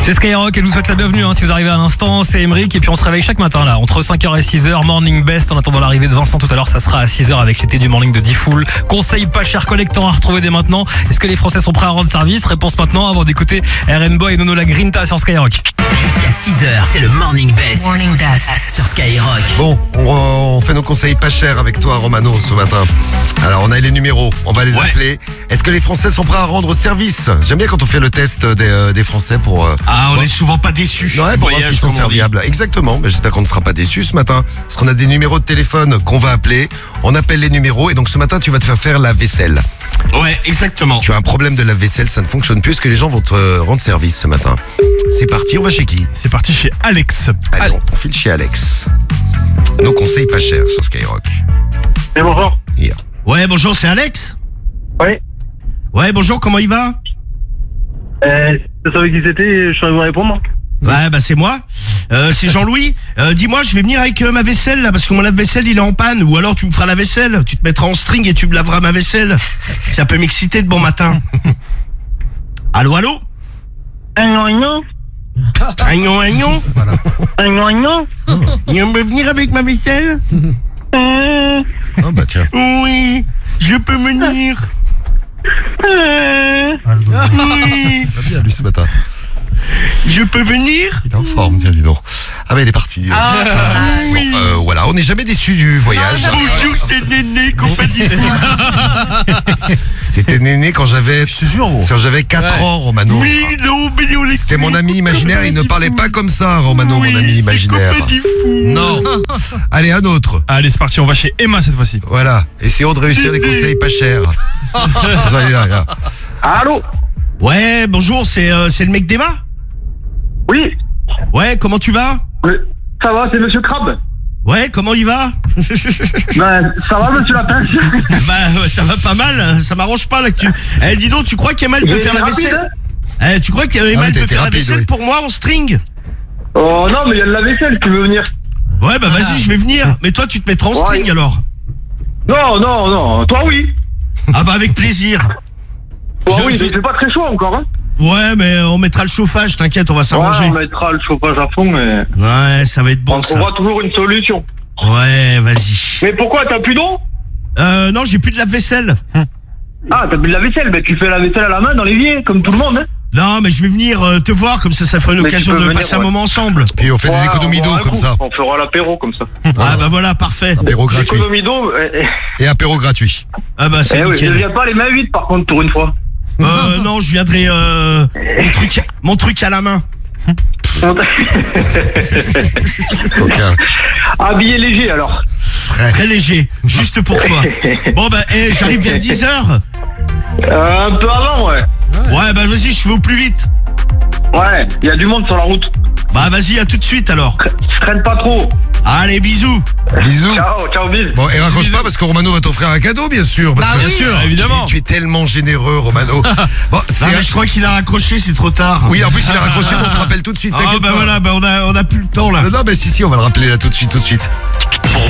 C'est Skyrock, elle vous souhaite la bienvenue si vous arrivez à l'instant, c'est Emeric et puis on se réveille chaque matin là, entre 5h et 6h, Morning Best en attendant l'arrivée de Vincent tout à l'heure, ça sera à 6h avec l'été du Morning de Diffoul. Conseil pas cher collectant à retrouver dès maintenant. Est-ce que les Français sont prêts à rendre service? Réponse maintenant avant d'écouter RN Boy et Nono la Grinta sur Skyrock. Jusqu'à 6h, c'est le Morning Best. Morning Best sur Skyrock. Bon, on fait nos conseils pas chers avec toi, Romano, ce matin. Alors, on a les numéros, on va les appeler. Est-ce que les Français sont prêts à rendre service? J'aime bien quand on fait le test des Français pour... on est souvent pas déçus. Ouais, pour voir s'ils sont serviables. Exactement, mais j'espère qu'on ne sera pas déçus ce matin. Parce qu'on a des numéros de téléphone qu'on va appeler. On appelle les numéros et donc ce matin, tu vas te faire faire la vaisselle. Ouais, exactement. Tu as un problème de la vaisselle, ça ne fonctionne plus. Est-ce que les gens vont te rendre service ce matin? C'est parti, on va chez qui? C'est parti chez Alex. Allez, on file chez Alex. Nos conseils pas chers sur Skyrock. Et bonjour. Here. Ouais, bonjour, c'est Alex? Oui. Ouais, bonjour, comment il va? Je savais qui c'était, je saurais vous répondre. Ouais, bah c'est moi. C'est Jean-Louis. Dis-moi, je vais venir avec ma vaisselle là, parce que mon lave-vaisselle il est en panne. Ou alors tu me feras la vaisselle. Tu te mettras en string et tu me laveras ma vaisselle. Ça peut m'exciter de bon matin. Allô, allô? Non. Agnon. Non. On peut venir avec ma vaisselle? Oh bah tiens. Oui, je peux venir. Oui, Va bien lui ce matin. je peux venir. Il est en forme, tiens, dis donc. Ah bah il est parti. Oui. Voilà, on n'est jamais déçu du voyage. Bonjour, c'est Néné, compagnie. C'était Néné quand j'avais... Quand j'avais 4 ans, Romano. Oui, non, mais on C'était mon ami imaginaire, il ne parlait pas comme ça, Romano, mon ami imaginaire. C'est fou. Non. Allez, un autre. Allez c'est parti, on va chez Emma cette fois-ci. Voilà, essayons de réussir des conseils pas chers. C'est ça, il est là. Allô? Ouais, bonjour, c'est le mec d'Emma? Oui. Ouais, comment tu vas? Ça va, c'est Monsieur Crabe. Ouais, comment il va? Ben, ça va, Monsieur Lapin? Bah, ça va pas mal, ça m'arrange pas là que tu... Eh, dis donc, tu crois qu'Emma peut faire la vaisselle? Tu crois qu'Emma peut faire la vaisselle pour moi en string? Oh non, mais il y a de la vaisselle, tu veux venir? Ouais, bah vas-y, je vais venir. Mais toi, tu te mettras en string alors? Non, toi oui. Ah bah avec plaisir. Oui, mais il fait pas très chaud encore, hein. Ouais, mais on mettra le chauffage, t'inquiète, on va s'arranger. Ouais, on mettra le chauffage à fond, mais... Ouais, ça va être bon on ça. trouvera toujours une solution. Ouais, vas-y. Mais pourquoi, t'as plus d'eau? Non, j'ai plus de lave-vaisselle. Ah, t'as plus de la vaisselle, ben tu fais la vaisselle à la main dans l'évier, comme tout le monde, hein. Non, mais je vais venir te voir, comme ça fera une Mais occasion tu peux de venir, passer un ouais. moment ensemble. Puis on fait des économies on d'eau boira un comme coup. ça. On fera l'apéro comme ça. Ah bah voilà, parfait. Apéro gratuit. Économie d'eau, Et apéro gratuit. Ah bah c'est oui, je nickel. viens pas les mains vides par contre pour une fois. Non, je viendrai mon truc à la main. Aucun. Habillé léger alors. Très léger, juste pour toi. Bon bah, j'arrive vers 10h. Un peu avant, ouais. Ouais, bah vas-y, je fais au plus vite. Ouais, il y a du monde sur la route. Bah vas-y, à tout de suite alors. Traîne pas trop. Allez, bisous. Bisous. Ciao, bis. Bon, et raccroche pas parce que Romano va t'offrir un cadeau, bien sûr. Parce que bien sûr, évidemment. Tu es tellement généreux, Romano. Bon, Non, mais je crois qu'il a raccroché, c'est trop tard. Oui, en plus, il a raccroché, donc on te rappelle tout de suite. Ah t'inquiète bah pas. voilà, bah on a plus le temps là. Non, mais si, on va le rappeler là tout de suite.